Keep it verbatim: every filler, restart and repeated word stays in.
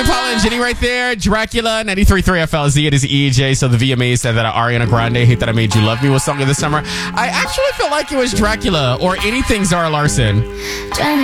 Paula and Jenny right there. Dracula, ninety-three point three F L Z. It is E J. So the V M A said that Ariana Grande, Hate That I Made You Love Me, was song of the summer. I actually feel like it was Dracula or anything Zara Larson.